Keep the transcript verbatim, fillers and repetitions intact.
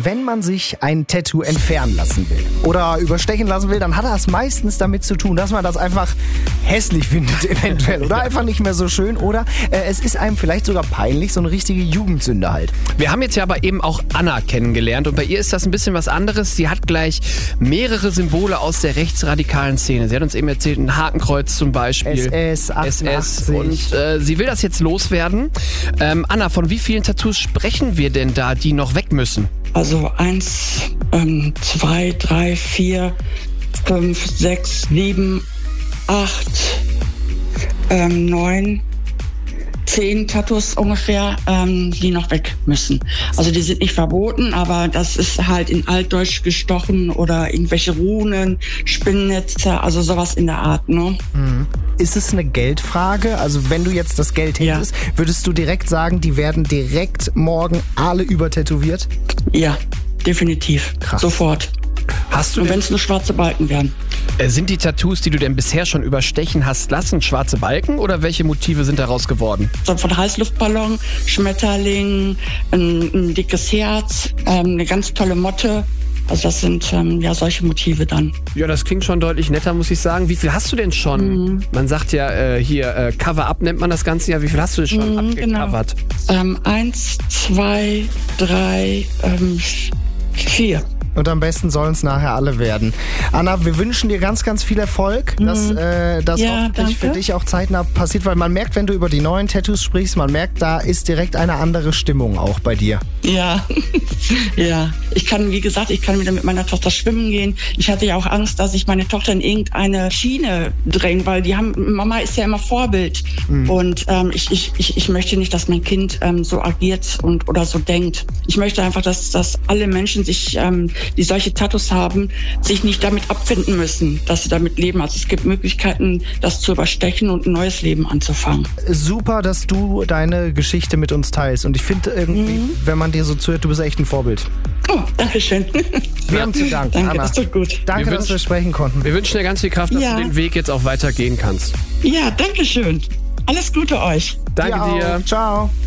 Wenn man sich ein Tattoo entfernen lassen will oder überstechen lassen will, dann hat das meistens damit zu tun, dass man das einfach hässlich findet eventuell oder einfach nicht mehr so schön oder äh, es ist einem vielleicht sogar peinlich, so eine richtige Jugendsünde halt. Wir haben jetzt ja aber eben auch Anna kennengelernt und bei ihr ist das ein bisschen was anderes. Sie hat gleich mehrere Symbole aus der rechtsradikalen Szene. Sie hat uns eben erzählt, ein Hakenkreuz zum Beispiel. S S, achtundachtzig. S S und äh, sie will das jetzt loswerden. Ähm, Anna, von wie vielen Tattoos sprechen wir denn da, die noch weg müssen? Also eins, ähm, zwei, drei, vier, fünf, sechs, sieben, acht, ähm, neun, zehn Tattoos ungefähr, ähm, die noch weg müssen. Also die sind nicht verboten, aber das ist halt in Altdeutsch gestochen oder irgendwelche Runen, Spinnennetze, also sowas in der Art, ne? Mhm. Ist es eine Geldfrage? Also wenn du jetzt das Geld hättest, ja. würdest du direkt sagen, die werden direkt morgen alle übertätowiert? Ja, definitiv. Krass. Sofort. Hast du Und wenn es nur schwarze Balken wären. Äh, sind die Tattoos, die du denn bisher schon überstechen hast lassen, schwarze Balken oder welche Motive sind daraus geworden? So von Heißluftballon, Schmetterling, ein, ein dickes Herz, ähm, eine ganz tolle Motte. Also das sind ähm, ja solche Motive dann. Ja, das klingt schon deutlich netter, muss ich sagen. Wie viel hast du denn schon? Mhm. Man sagt ja äh, hier, äh, Cover-Up nennt man das Ganze ja. Wie viel hast du denn schon mhm, abgecovert? Genau. Ähm, eins, zwei, drei, ähm, vier. Und am besten sollen es nachher alle werden. Anna, wir wünschen dir ganz, ganz viel Erfolg, mhm. dass äh, das ja, hoffentlich für dich auch zeitnah passiert, weil man merkt, wenn du über die neuen Tattoos sprichst, man merkt, da ist direkt eine andere Stimmung auch bei dir. Ja, ja. Ich kann, wie gesagt, ich kann wieder mit meiner Tochter schwimmen gehen. Ich hatte ja auch Angst, dass ich meine Tochter in irgendeine Schiene dränge, weil die haben, Mama ist ja immer Vorbild. Mhm. Und ähm, ich, ich, ich, ich möchte nicht, dass mein Kind ähm, so agiert und oder so denkt. Ich möchte einfach, dass, dass alle Menschen sich ähm, die solche Tattoos haben, sich nicht damit abfinden müssen, dass sie damit leben. Also es gibt Möglichkeiten, das zu überstechen und ein neues Leben anzufangen. Super, dass du deine Geschichte mit uns teilst. Und ich finde irgendwie, mhm. wenn man dir so zuhört, du bist echt ein Vorbild. Oh, danke schön. Wir haben zu danken, Danke, Anna. das tut gut. Danke, wir dass wir sprechen konnten. Wir wünschen dir ganz viel Kraft, dass ja. du den Weg jetzt auch weitergehen kannst. Ja, danke schön. Alles Gute euch. Danke dir. dir. Ciao.